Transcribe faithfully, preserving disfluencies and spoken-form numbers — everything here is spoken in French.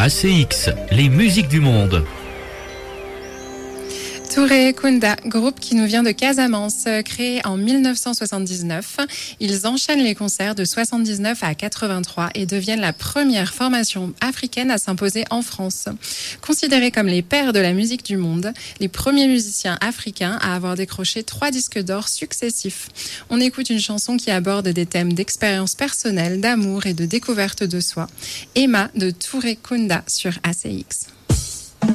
A C X, les musiques du monde. Touré Kunda, groupe qui nous vient de Casamance, créé en dix-neuf cent soixante-dix-neuf. Ils enchaînent les concerts de soixante-dix-neuf à quatre-vingt-trois et deviennent la première formation africaine à s'imposer en France. Considérés comme les pères de la musique du monde, les premiers musiciens africains à avoir décroché trois disques d'or successifs. On écoute une chanson qui aborde des thèmes d'expérience personnelle, d'amour et de découverte de soi. Emma de Touré Kunda sur A C X.